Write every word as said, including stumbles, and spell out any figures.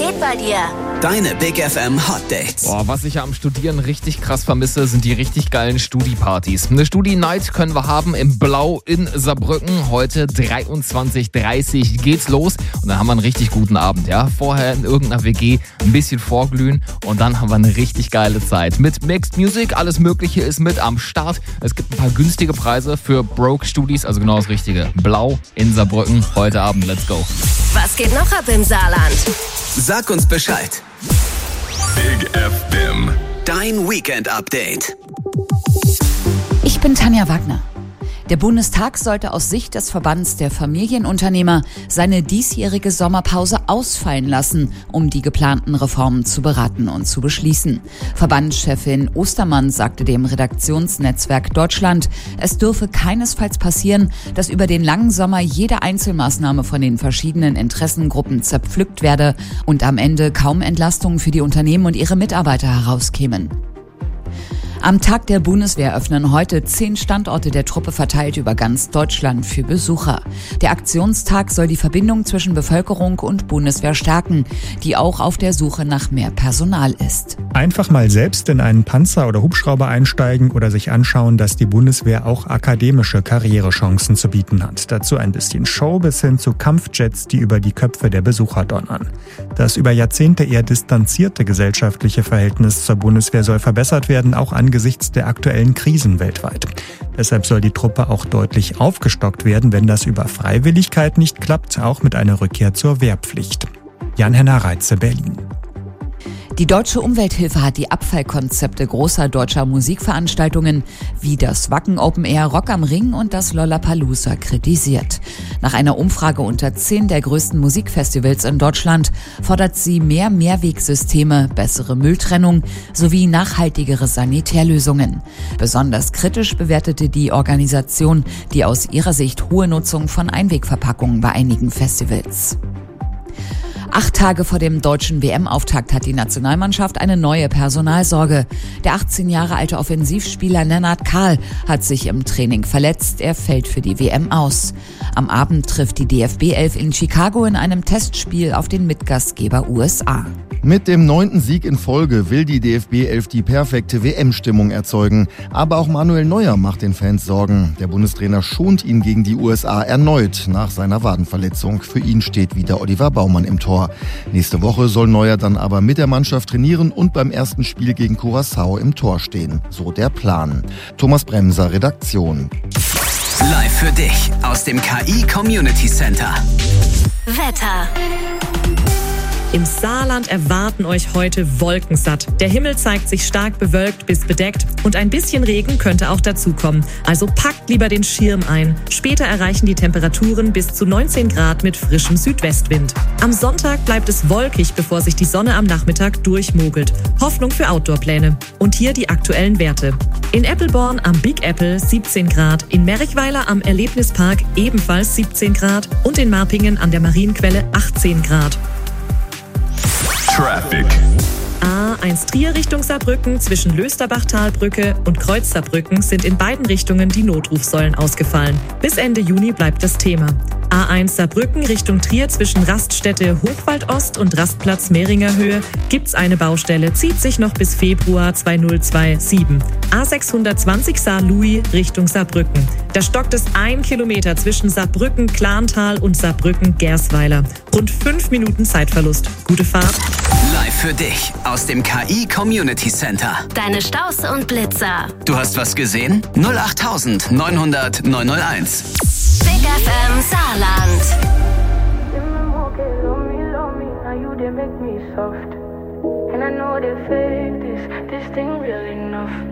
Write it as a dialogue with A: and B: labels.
A: geht bei dir?
B: Deine Big F M Hot Dates.
C: Boah, was ich ja am Studieren richtig krass vermisse, sind die richtig geilen Studi-Partys. Eine Studi-Night können wir haben im Blau in Saarbrücken. Heute dreiundzwanzig Uhr dreißig geht's los und dann haben wir einen richtig guten Abend. Ja, vorher in irgendeiner W G ein bisschen vorglühen und dann haben wir eine richtig geile Zeit. Mit Mixed Music, alles Mögliche ist mit am Start. Es gibt ein paar günstige Preise für Broke-Studis, also genau das Richtige. Blau in Saarbrücken, heute Abend, let's go.
A: Was geht noch ab im Saarland?
B: Sag uns Bescheid.
D: Big F M.
B: Dein Weekend-Update.
E: Ich bin Tanja Wagner. Der Bundestag sollte aus Sicht des Verbands der Familienunternehmer seine diesjährige Sommerpause ausfallen lassen, um die geplanten Reformen zu beraten und zu beschließen. Verbandschefin Ostermann sagte dem Redaktionsnetzwerk Deutschland, es dürfe keinesfalls passieren, dass über den langen Sommer jede Einzelmaßnahme von den verschiedenen Interessengruppen zerpflückt werde und am Ende kaum Entlastungen für die Unternehmen und ihre Mitarbeiter herauskämen. Am Tag der Bundeswehr öffnen heute zehn Standorte der Truppe verteilt über ganz Deutschland für Besucher. Der Aktionstag soll die Verbindung zwischen Bevölkerung und Bundeswehr stärken, die auch auf der Suche nach mehr Personal ist.
F: Einfach mal selbst in einen Panzer oder Hubschrauber einsteigen oder sich anschauen, dass die Bundeswehr auch akademische Karrierechancen zu bieten hat. Dazu ein bisschen Show bis hin zu Kampfjets, die über die Köpfe der Besucher donnern. Das über Jahrzehnte eher distanzierte gesellschaftliche Verhältnis zur Bundeswehr soll verbessert werden, auch angesichts der aktuellen Krisen weltweit. Deshalb soll die Truppe auch deutlich aufgestockt werden, wenn das über Freiwilligkeit nicht klappt, auch mit einer Rückkehr zur Wehrpflicht. Jan-Henner Reitze, Berlin.
E: Die Deutsche Umwelthilfe hat die Abfallkonzepte großer deutscher Musikveranstaltungen wie das Wacken Open Air, Rock am Ring und das Lollapalooza kritisiert. Nach einer Umfrage unter zehn der größten Musikfestivals in Deutschland fordert sie mehr Mehrwegsysteme, bessere Mülltrennung sowie nachhaltigere Sanitärlösungen. Besonders kritisch bewertete die Organisation die aus ihrer Sicht hohe Nutzung von Einwegverpackungen bei einigen Festivals. Acht Tage vor dem deutschen W M-Auftakt hat die Nationalmannschaft eine neue Personalsorge. Der achtzehn Jahre alte Offensivspieler Lennart Kahl hat sich im Training verletzt. Er fällt für die W M aus. Am Abend trifft die D F B elf in Chicago in einem Testspiel auf den Mitgastgeber U S A.
G: Mit dem neunten Sieg in Folge will die D F B elf die perfekte W M-Stimmung erzeugen. Aber auch Manuel Neuer macht den Fans Sorgen. Der Bundestrainer schont ihn gegen die U S A erneut nach seiner Wadenverletzung. Für ihn steht wieder Oliver Baumann im Tor. Nächste Woche soll Neuer dann aber mit der Mannschaft trainieren und beim ersten Spiel gegen Curaçao im Tor stehen. So der Plan. Thomas Bremser, Redaktion.
B: Live für dich aus dem K I Community Center.
A: Wetter.
H: Im Saarland erwarten euch heute Wolkensatt. Der Himmel zeigt sich stark bewölkt bis bedeckt und ein bisschen Regen könnte auch dazukommen. Also packt lieber den Schirm ein. Später erreichen die Temperaturen bis zu neunzehn Grad mit frischem Südwestwind. Am Sonntag bleibt es wolkig, bevor sich die Sonne am Nachmittag durchmogelt. Hoffnung für Outdoor-Pläne. Und hier die aktuellen Werte. In Eppelborn am Big Apple siebzehn Grad, in Merichweiler am Erlebnispark ebenfalls siebzehn Grad und in Marpingen an der Marienquelle achtzehn Grad.
D: Traffic.
H: A eins Trier Richtung Saarbrücken zwischen Lösterbach-Talbrücke und Kreuz-Saarbrücken sind in beiden Richtungen die Notrufsäulen ausgefallen. Bis Ende Juni bleibt das Thema. A eins Saarbrücken Richtung Trier zwischen Raststätte Hochwald-Ost und Rastplatz Mehringer Höhe gibt's eine Baustelle, zieht sich noch bis Februar zweitausendz27. A sechshundertzwanzig Saar-Louis Richtung Saarbrücken. Da stockt es ein Kilometer zwischen Saarbrücken-Klantal und Saarbrücken-Gersweiler. Rund fünf Minuten Zeitverlust. Gute Fahrt.
B: Live für dich aus dem K I Community Center.
A: Deine Staus und Blitzer.
B: Du hast was gesehen? null acht neunhundert neunhunderteins.
A: Big F M Saarland.
I: And I know they fake this, this thing real enough.